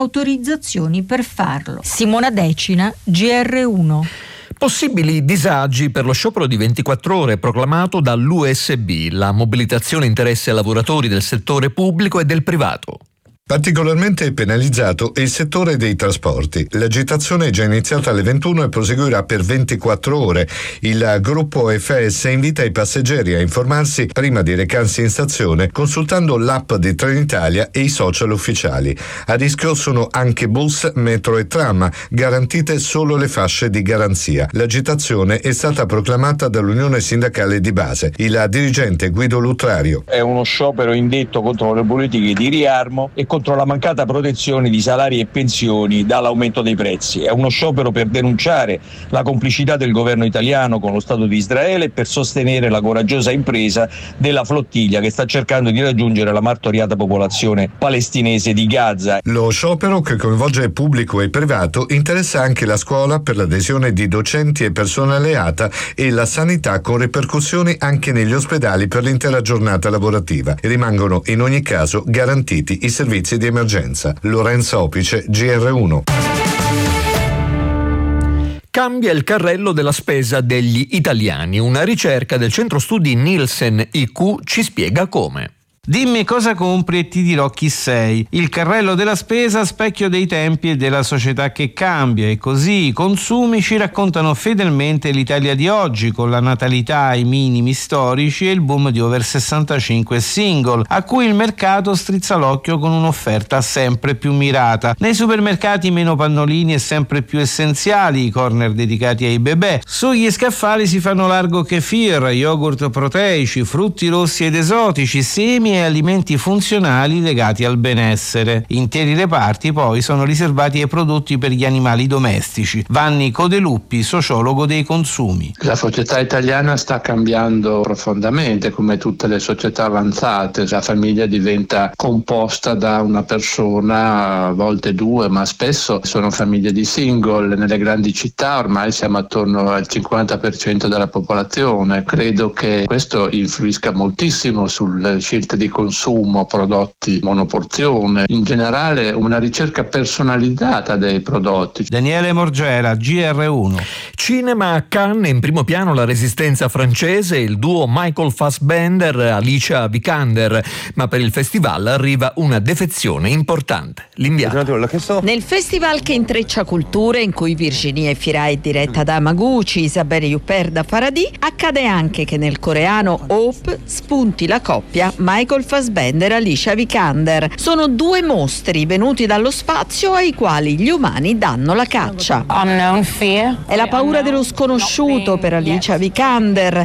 autorizzazioni per farlo. Simona Decina, GR1. Possibili disagi per lo sciopero di 24 ore proclamato dall'USB, la mobilitazione interesse ai lavoratori del settore pubblico e del privato. Particolarmente penalizzato è il settore dei trasporti. L'agitazione è già iniziata alle 21 e proseguirà per 24 ore. Il gruppo FS invita i passeggeri a informarsi prima di recarsi in stazione consultando l'app di Trenitalia e i social ufficiali. A rischio sono anche bus, metro e tram, garantite solo le fasce di garanzia. L'agitazione è stata proclamata dall'Unione Sindacale di Base. Il dirigente Guido Lutrario. È uno sciopero indetto contro le politiche di riarmo e contro la mancata protezione di salari e pensioni dall'aumento dei prezzi. È uno sciopero per denunciare la complicità del governo italiano con lo Stato di Israele e per sostenere la coraggiosa impresa della flottiglia che sta cercando di raggiungere la martoriata popolazione palestinese di Gaza. Lo sciopero, che coinvolge il pubblico e il privato, interessa anche la scuola per l'adesione di docenti e personale ATA e la sanità, con ripercussioni anche negli ospedali per l'intera giornata lavorativa. Rimangono in ogni caso garantiti i servizi di emergenza. Lorenzo Opice, GR1. Cambia il carrello della spesa degli italiani. Una ricerca del centro studi Nielsen IQ ci spiega come. Dimmi cosa compri e ti dirò chi sei. Il carrello della spesa, specchio dei tempi e della società che cambia, e così i consumi ci raccontano fedelmente l'Italia di oggi, con la natalità ai minimi storici e il boom di over 65 single, a cui il mercato strizza l'occhio con un'offerta sempre più mirata. Nei supermercati meno pannolini e sempre più essenziali, i corner dedicati ai bebè. Sugli scaffali si fanno largo kefir, yogurt proteici, frutti rossi ed esotici, semi e alimenti funzionali legati al benessere. Interi reparti poi sono riservati ai prodotti per gli animali domestici. Vanni Codeluppi, sociologo dei consumi. La società italiana sta cambiando profondamente, come tutte le società avanzate. La famiglia diventa composta da una persona, a volte due, ma spesso sono famiglie di single. Nelle grandi città ormai siamo attorno al 50% della popolazione. Credo che questo influisca moltissimo sulle scelte di consumo, prodotti monoporzione, in generale una ricerca personalizzata dei prodotti. Daniele Morgera, GR1. Cinema a Cannes, in primo piano la resistenza francese e il duo Michael Fassbender, Alicia Vikander, ma per il festival arriva una defezione importante. L'inviato. Nel festival che intreccia culture, in cui Virginie Fira è diretta da Hamaguchi, Isabelle Huppert da Paradis, accade anche che nel coreano Hope spunti la coppia Michael Fassbender e Alicia Vikander. Sono due mostri venuti dallo spazio ai quali gli umani danno la caccia. È la paura dello sconosciuto per Alicia Vikander.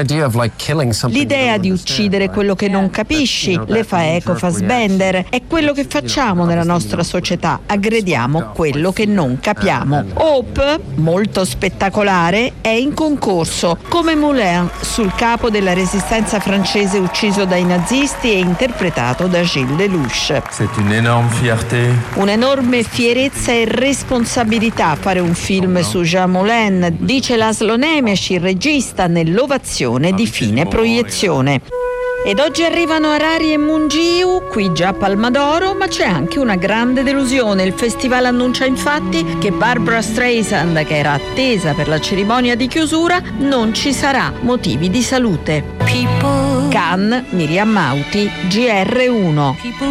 L'idea di uccidere quello che non capisci le fa eco Fassbender. È quello che facciamo nella nostra società, aggrediamo quello che non capiamo. Hope, molto spettacolare, è in concorso come Moulin, sul capo della resistenza francese ucciso dai nazisti e interpretato da Gilles Lelouch. Un'enorme fierezza e responsabilità fare un film su Jean Moulin, dice Laszlo Nemes, il regista, nell'ovazione di fine proiezione. Ed oggi arrivano Harari e Mungiu, qui già Palma d'Oro, ma c'è anche una grande delusione. Il festival annuncia infatti che Barbra Streisand, che era attesa per la cerimonia di chiusura, non ci sarà, motivi di salute. Cannes, Miriam Mauti, GR1.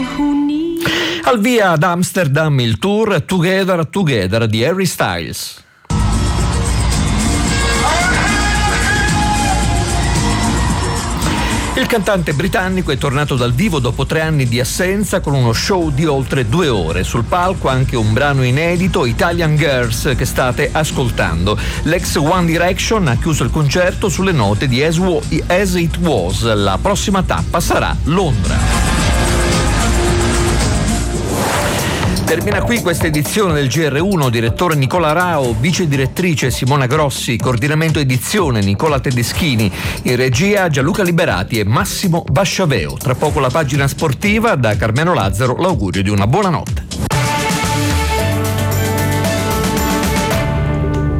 Al via ad Amsterdam il tour Together Together di Harry Styles. Il cantante britannico è tornato dal vivo dopo 3 anni di assenza con uno show di oltre 2 ore. Sul palco anche un brano inedito, Italian Girls, che state ascoltando. L'ex One Direction ha chiuso il concerto sulle note di As It Was. La prossima tappa sarà Londra. Termina qui questa edizione del GR1. Direttore Nicola Rao, vice direttrice Simona Grossi, coordinamento edizione Nicola Tedeschini, in regia Gianluca Liberati e Massimo Basciaveo. Tra poco la pagina sportiva, da Carmelo Lazzaro l'augurio di una buona notte.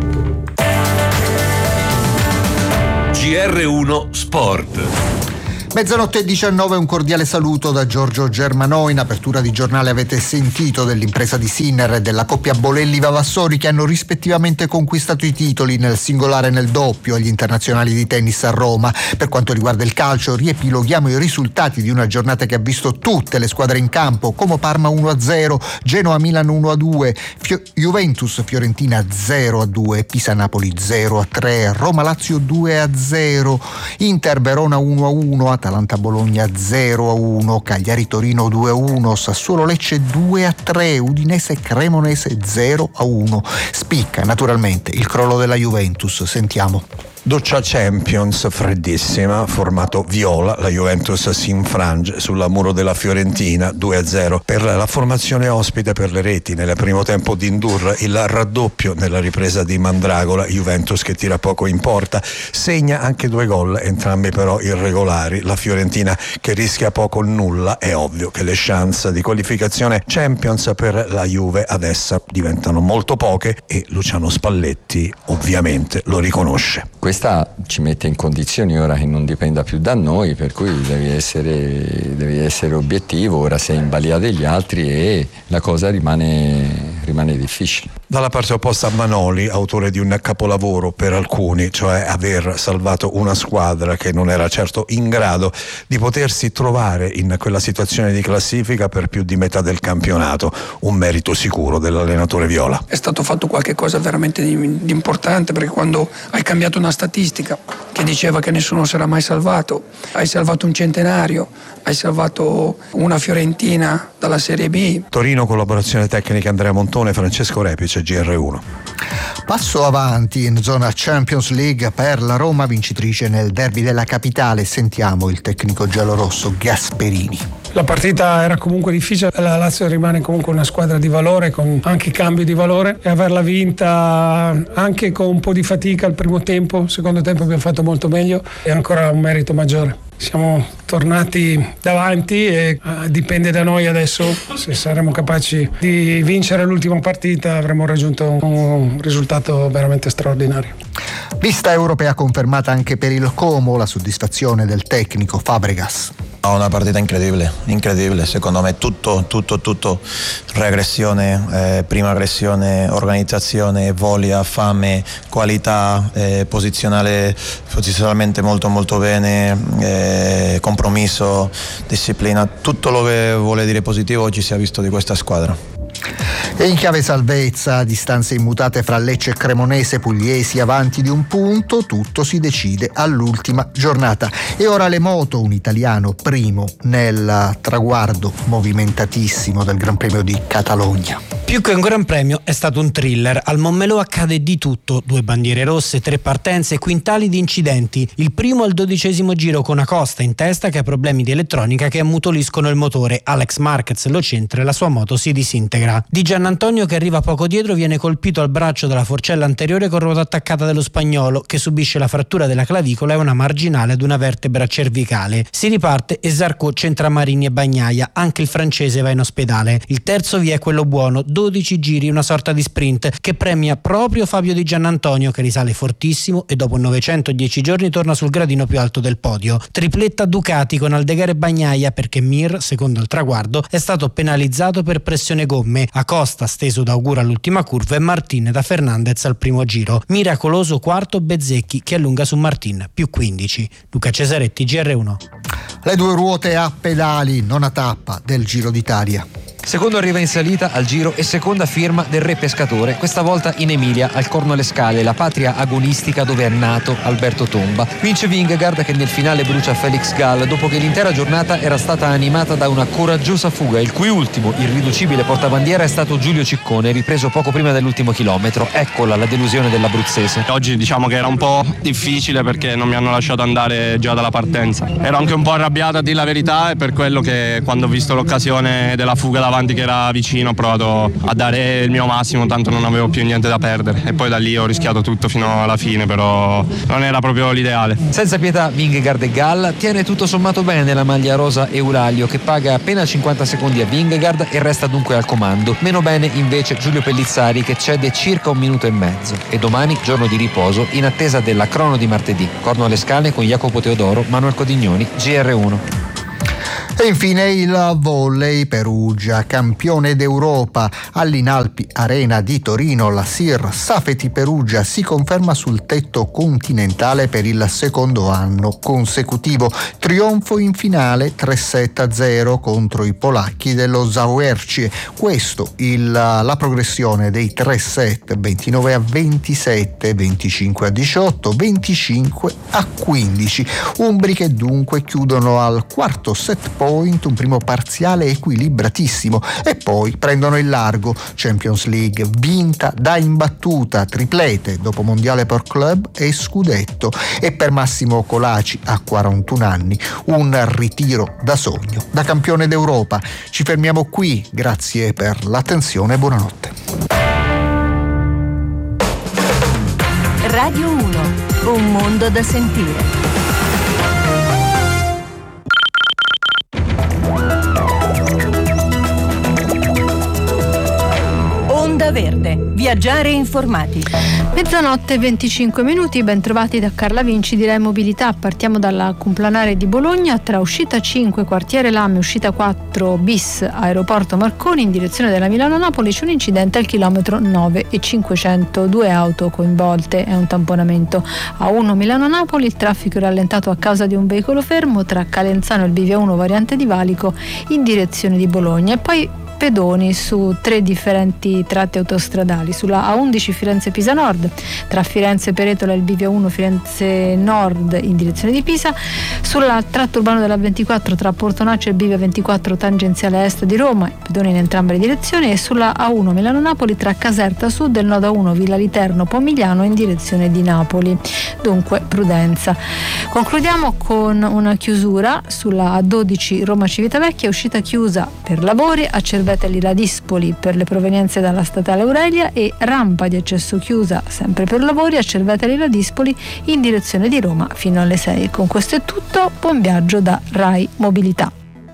GR1 Sport. Mezzanotte e 19, un cordiale saluto da Giorgio Germanò. In apertura di giornale avete sentito dell'impresa di Sinner e della coppia Bolelli-Vavassori che hanno rispettivamente conquistato i titoli nel singolare e nel doppio agli internazionali di tennis a Roma. Per quanto riguarda il calcio, riepiloghiamo i risultati di una giornata che ha visto tutte le squadre in campo: Como Parma 1-0, Genoa Milan 1-2, Juventus Fiorentina 0-2, Pisa Napoli 0-3, Roma Lazio 2-0, Inter Verona 1-1, Atalanta Bologna 0-1, Cagliari Torino 2-1, Sassuolo Lecce 2-3, Udinese Cremonese 0-1. Spicca naturalmente il crollo della Juventus, sentiamo. Doccia Champions freddissima, formato viola, la Juventus si infrange sul muro della Fiorentina 2-0 per la formazione ospite per le reti. Nel primo tempo di Ndur il raddoppio nella ripresa di Mandragola, Juventus che tira poco in porta, segna anche 2 gol, entrambi però irregolari. La Fiorentina che rischia poco o nulla, è ovvio che le chance di qualificazione Champions per la Juve adesso diventano molto poche e Luciano Spalletti ovviamente lo riconosce. Questa ci mette in condizioni ora che non dipenda più da noi, per cui devi essere obiettivo, ora sei in balia degli altri e la cosa rimane difficile. Dalla parte opposta Manoli, autore di un capolavoro per alcuni, cioè aver salvato una squadra che non era certo in grado di potersi trovare in quella situazione di classifica per più di metà del campionato, un merito sicuro dell'allenatore viola. È stato fatto qualche cosa veramente di importante, perché quando hai cambiato una statistica che diceva che nessuno si era mai salvato, hai salvato un centenario, hai salvato una Fiorentina dalla Serie B. Torino, collaborazione tecnica Andrea Montone, Francesco Repice, GR1. Passo avanti in zona Champions League per la Roma, vincitrice nel derby della capitale. Sentiamo il tecnico giallorosso Gasperini. La partita era comunque difficile, la Lazio rimane comunque una squadra di valore, con anche cambi di valore, e averla vinta anche con un po' di fatica al primo tempo, il secondo tempo abbiamo fatto molto meglio, è ancora un merito maggiore. Siamo tornati davanti e dipende da noi adesso, se saremo capaci di vincere l'ultima partita avremo raggiunto un risultato veramente straordinario. Vista europea confermata anche per il Como, la soddisfazione del tecnico Fabregas. Una partita incredibile, secondo me tutto regressione, prima aggressione, organizzazione, voglia, fame, qualità, posizionalmente molto bene, compromesso, disciplina, tutto lo che vuole dire positivo oggi si è visto di questa squadra. E in chiave salvezza, distanze immutate fra Lecce e Cremonese, pugliesi avanti di un punto, tutto si decide all'ultima giornata. E ora le moto, un italiano primo nel traguardo movimentatissimo del Gran Premio di Catalogna. Più che un Gran Premio è stato un thriller. Al Montmelò accade di tutto: 2 bandiere rosse, 3 partenze, quintali di incidenti. Il primo al 12° giro con Acosta in testa che ha problemi di elettronica che ammutoliscono il motore. Alex Marquez lo centra e la sua moto si disintegra. Di Giannantonio, che arriva poco dietro, viene colpito al braccio dalla forcella anteriore con ruota attaccata dello spagnolo, che subisce la frattura della clavicola e una marginale ad una vertebra cervicale. Si riparte e Zarco centra Marini e Bagnaia. Anche il francese va in ospedale. Il terzo via è quello buono, 12 giri, una sorta di sprint che premia proprio Fabio Di Giannantonio, che risale fortissimo e dopo 910 giorni torna sul gradino più alto del podio. Tripletta Ducati con Aldeguer e Bagnaia, perché Mir, secondo il traguardo, è stato penalizzato per pressione gomme. Acosta steso da auguro all'ultima curva e Martin da Fernandez al primo giro. Miracoloso quarto Bezzecchi, che allunga su Martin, più 15. Luca Cesaretti, GR1. Le 2 ruote a pedali, nona tappa del Giro d'Italia. Secondo arriva in salita al Giro e seconda firma del Re Pescatore, questa volta in Emilia, al Corno alle Scale, la patria agonistica dove è nato Alberto Tomba. Vince Vingegaard, che nel finale brucia Felix Gall dopo che l'intera giornata era stata animata da una coraggiosa fuga, il cui ultimo irriducibile portabandiera è stato Giulio Ciccone, ripreso poco prima dell'ultimo chilometro. Eccola la delusione dell'abruzzese. Oggi diciamo che era un po' difficile perché non mi hanno lasciato andare già dalla partenza. Ero anche un po' arrabbiato, a dire la verità, e per quello che quando ho visto l'occasione della fuga davanti davanti che era vicino, ho provato a dare il mio massimo, tanto non avevo più niente da perdere, e poi da lì ho rischiato tutto fino alla fine, però non era proprio l'ideale. Senza pietà Vingegaard e Galla, tiene tutto sommato bene la maglia rosa Euraglio, che paga appena 50 secondi a Vingegaard e resta dunque al comando. Meno bene invece Giulio Pellizzari, che cede circa 1 minuto e mezzo. E domani giorno di riposo in attesa della crono di martedì. Corno alle Scale con Jacopo Teodoro, Manuel Codignoni, GR1. E infine il volley Perugia, campione d'Europa. All'Inalpi Arena di Torino la SIR Safeti Perugia si conferma sul tetto continentale per il secondo anno consecutivo. Trionfo in finale 3-7-0 contro i polacchi dello Zauercie. Questo la progressione dei 3 set: 29-27, 25-18, 25-15. Umbri che dunque chiudono al quarto set point, un primo parziale equilibratissimo, e poi prendono il largo. Champions League vinta da imbattuta, triplete dopo mondiale per club e scudetto, e per Massimo Colaci a 41 anni un ritiro da sogno da campione d'Europa. Ci fermiamo qui, grazie per l'attenzione e buonanotte. Radio 1, un mondo da sentire. Onda Verde, viaggiare informati. Mezzanotte 25 minuti, ben trovati da Carla Vinci di Rai Mobilità. Partiamo dalla Complanare di Bologna, tra uscita 5 quartiere Lame, uscita 4 bis aeroporto Marconi in direzione della Milano-Napoli c'è un incidente al chilometro 9,500, 2 auto coinvolte, è un tamponamento. A1 Milano-Napoli il traffico è rallentato a causa di un veicolo fermo tra Calenzano e il bivia 1 variante di Valico in direzione di Bologna, e poi pedoni su 3 differenti tratte autostradali. Sulla A11 Firenze-Pisa Nord, tra Firenze Peretola e il bivia 1 Firenze Nord in direzione di Pisa. Sulla tratto urbano della 24 tra Portonaccio e il bivia 24 tangenziale est di Roma, pedoni in entrambe le direzioni. E sulla A1 Milano-Napoli tra Caserta Sud e il nodo A1 Villa Literno Pomigliano in direzione di Napoli. Dunque prudenza. Concludiamo con una chiusura sulla A12 Roma-Civitavecchia, uscita chiusa per lavori a Cerveteri Ladispoli per le provenienze dalla statale Aurelia, e rampa di accesso chiusa sempre per lavori a Cerveteri Ladispoli in direzione di Roma fino alle 6. Con questo è tutto, buon viaggio da Rai Mobilità.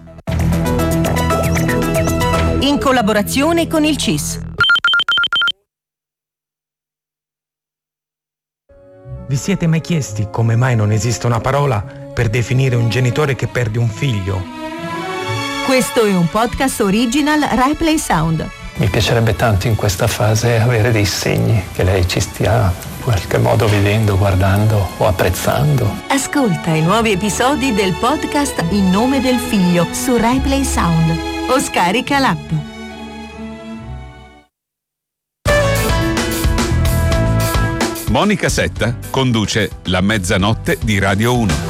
In collaborazione con il CIS. Vi siete mai chiesti come mai non esiste una parola per definire un genitore che perde un figlio? Questo è un podcast original Rai Play Sound. Mi piacerebbe tanto in questa fase avere dei segni che lei ci stia in qualche modo vedendo, guardando o apprezzando. Ascolta i nuovi episodi del podcast In nome del figlio su Rai Play Sound o scarica l'app. Monica Setta conduce La Mezzanotte di Radio 1.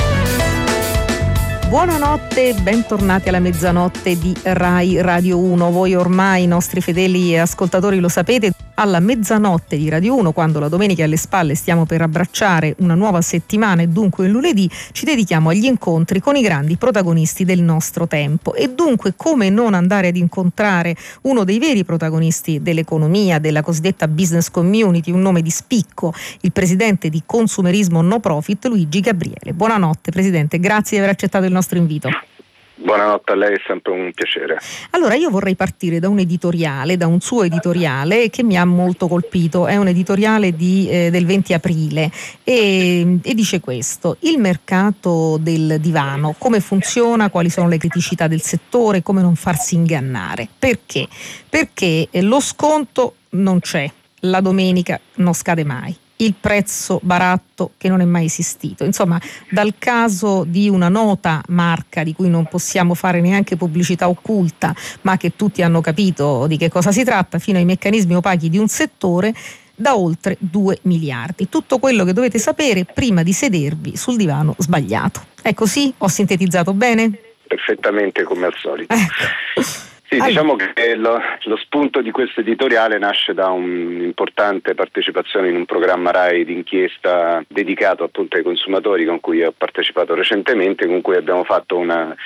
Buonanotte, bentornati alla Mezzanotte di Rai Radio 1. Voi ormai, i nostri fedeli ascoltatori, lo sapete, alla Mezzanotte di Radio 1, quando la domenica è alle spalle stiamo per abbracciare una nuova settimana e dunque il lunedì ci dedichiamo agli incontri con i grandi protagonisti del nostro tempo. E dunque come non andare ad incontrare uno dei veri protagonisti dell'economia, della cosiddetta business community, un nome di spicco, il presidente di Consumerismo No Profit, Luigi Gabriele. Buonanotte Presidente, grazie di aver accettato il nostro invito. Buonanotte a lei, è sempre un piacere. Allora io vorrei partire da un editoriale, da un suo editoriale che mi ha molto colpito, è un editoriale del 20 aprile e dice questo: il mercato del divano, come funziona, quali sono le criticità del settore, come non farsi ingannare. Perché? Perché lo sconto non c'è, la domenica non scade mai, il prezzo baratto che non è mai esistito. Insomma, dal caso di una nota marca di cui non possiamo fare neanche pubblicità occulta, ma che tutti hanno capito di che cosa si tratta, fino ai meccanismi opachi di un settore da oltre 2 miliardi. Tutto quello che dovete sapere prima di sedervi sul divano sbagliato. È così? Ho sintetizzato bene? Perfettamente, come al solito. Sì, diciamo che lo spunto di questo editoriale nasce da un'importante partecipazione in un programma Rai d'inchiesta dedicato appunto ai consumatori, con cui ho partecipato recentemente, con cui abbiamo fatto una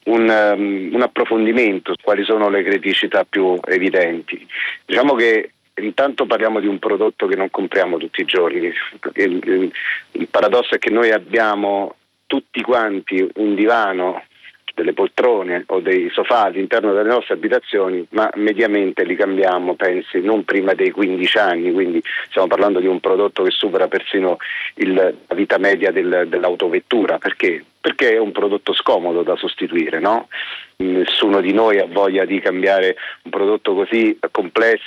un approfondimento su quali sono le criticità più evidenti. Diciamo che intanto parliamo di un prodotto che non compriamo tutti i giorni. Il paradosso è che noi abbiamo tutti quanti un divano, delle poltrone o dei sofà all'interno delle nostre abitazioni, ma mediamente li cambiamo, pensi, non prima dei 15 anni, quindi stiamo parlando di un prodotto che supera persino la vita media dell'autovettura. Perché? Perché è un prodotto scomodo da sostituire, no? Nessuno di noi ha voglia di cambiare un prodotto così complesso